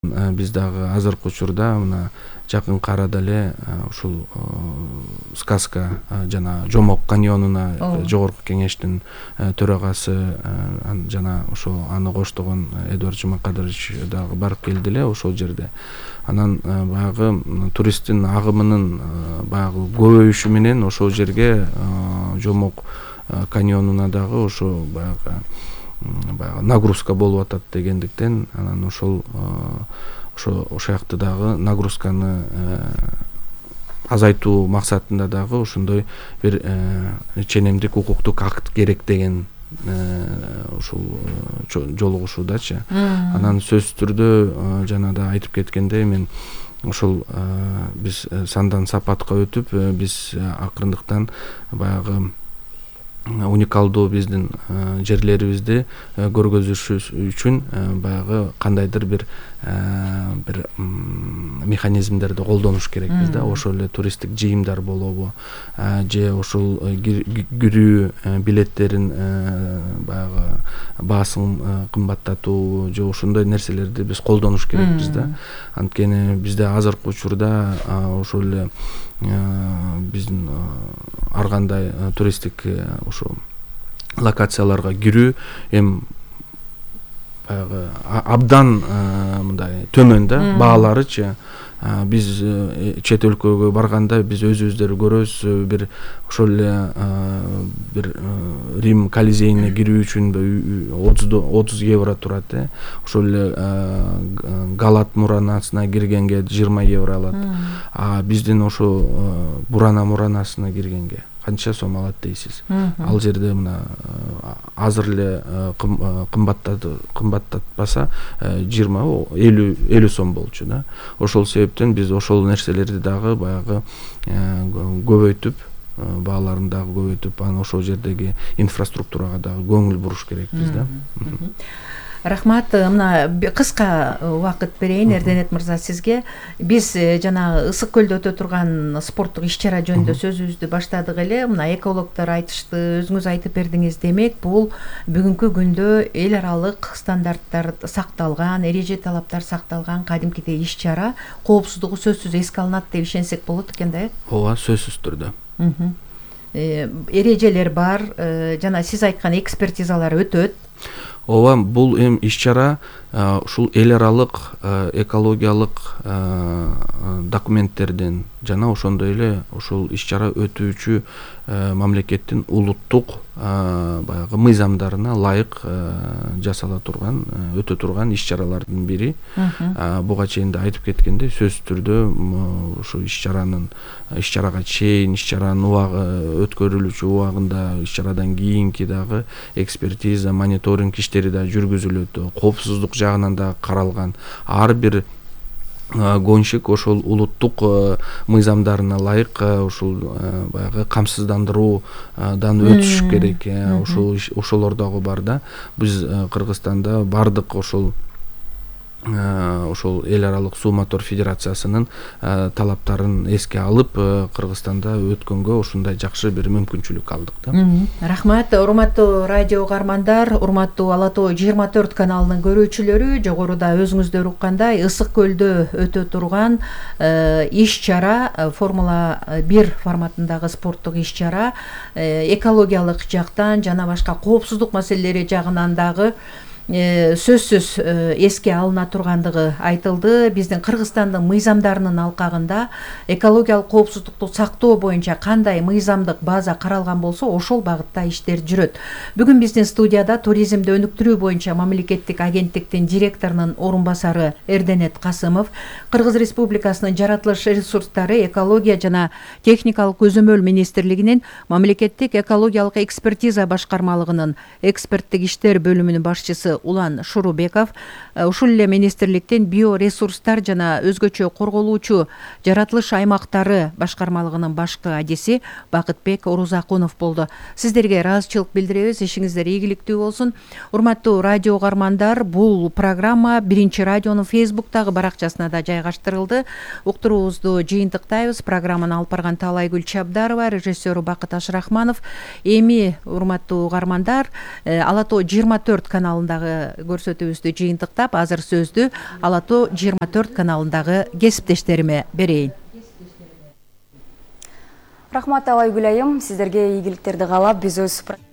Биз дагы азыркы учурда мына жакын арада эле ушул сказка жана Жомок каньонуна жогорку кеңештин төрагасы жана ошо аны коштогон Эдуард Жумакадырович дагы барып келди эле ошол жерде. Анан баягы туристтин агымынын баягы көбөйүшү менен ошол жерге Жомок каньонуна дагы ошо баягы нагрузка болуп атат дегендиктен анан ошол жакты дагы нагрузканы азайтуу максатында дагы ошондой бир ченемдик укуктук акт керек деген ушул жолугушуудачы. Анан сөзсүз түрдө жана да айтып кеткендей мен ошол биз сандан сапатка өтүп биз акырындыктан баягы уникалдуу биздин жерлерибизди көргөзүш үчүн баягы кандайдыр бир механизмдерди колдонуш керекпиз да. Ошол эле туристтик жыйымдар болобу же ошол кирүү билеттерин баягы баасын кымбаттатуу же ошондой нерселерди биз колдонуш керекпиз да. Анткени бизде азыркы учурда ошол эле биздин ар кандай туристтик ошо локацияларга кирүү баягы абдан мындай төмөн да, бааларычы. Биз чет өлкөгө барганда биз өзүбүздөр көрөбүз, бир ошол эле бир Рим Колизейине кирүү үчүн 30 евро турат. Ошол эле Галат Муранасына киргенге 20 евро алат. Биздин ошо Бурана Муранасына киргенге канча сом алат дейсиз. Ал жерде мына азыр эле кымбаттатпаса 20-50 сом болчу да. Ошол себептен биз ошол нерселерди дагы баягы көбөйтүп, бааларын дагы көбөйтүп, анан ошол жердеги инфраструктурага дагы көңүл буруш керекпиз да. Рахмат. Мына кыска убакыт берейин Эрденет мырза сизге. Биз жанагы Ысык көлдө өтө турган спорттук иш-чара жөнүндө сөзүбүздү баштадык эле. Мына экологдор айтышты, өзүңүз айтып бердиңиз. Демек, бул бүгүнкү күндө эл аралык стандарттар сакталган, эреже талаптар сакталган кадимкидей иш-чара, коопсуздугу сөзсүз эске алынат деп ишенсек болот экен да. Ооба, сөзсүз түрдө. Эрежелер бар, жана сиз айткан экспертизалар өтөт. Ооба, бул иш-чара ушул эл аралык экологиялык документтерден жана ошондой эле ушул иш-чара өтүүчү мамлекеттин улуттук баягы мыйзамдарына ылайык жасала турган, өтө турган иш-чаралардын бири. Буга чейин да айтып кеткендей, сөзсүз түрдө ушу иш-чарага чейин, иш-чаранын өткөрүлүүчү убагында, иш-чарадан кийинки дагы экспертиза, мониторинг иштери да жүргүзүлөт. Коопсуздук жагынан да каралган. Ар бир гонщик ошол улуттук мыйзамдарына ылайык ушул баягы камсыздандыруудан өтүш керек. Ошолор дагы бар да. Биз Кыргызстанда бардык ошол эл аралык суу мотор федерациясынын талаптарын эске алып, Кыргызстанда өткөнгө ушундай жакшы бир мүмкүнчүлүк алдык да. Рахмат. Урматтуу радио угармандар, урматтуу Ала Тоо 24 каналынын көрүүчүлөрү, жогоруда өзүңүздөр уккандай Ысык көлдө өтө турган иш-чара, Формула 1 форматындагы спорттук иш-чара, экологиялык жактан жана башка коопсуздук маселелери жагынан дагы сөзсүз эске алына тургандыгы айтылды. Биздин Кыргызстандын мыйзамдарынын алкагында экологиялык коопсуздукту сактоо боюнча кандай мыйзамдык база каралган болсо, ошол багытта иштер жүрөт. Бүгүн биздин студияда туризмди өнүктүрүү боюнча мамлекеттик агенттиктин директорунун орун басары Эрденет Касымов, Кыргыз Республикасынын жаратылыш ресурстары, экология жана техникалык көзөмөл министрлигинин мамлекеттик экологиялык экспертиза башкармалыгынын эксперттик иштер бөлүмүнүн башчысы Улан Шурубеков, ушул эле министрликтин биоресурстар жана өзгөчө корголуучу жаратылыш аймактары башкармалыгынын башкы адиси Бакытбек Орузакунов болду. Сиздерге ыраазычылык билдиребиз, ишиңиздер ийгиликтүү болсун. Урматтуу радио угармандар, бул программа Биринчи радионун Фейсбуктагы баракчасына да жайгаштырылды. Уктуруубузду жыйынтыктайбыз. Программаны алып барган Таалайгүл Чабдарова, режиссеру Бакыт Ашрахманов. Эми урматтуу угармандар, Ала Тоо 24 каналындагы дагы көрсөтүүбүздү жыйынтыктап, азыр сөздү Ала Тоо 24 каналындагы кесиптештериме берейин. Рахмат Алайгүл айым, сиздерге ийгиликтерди каалап, биз өз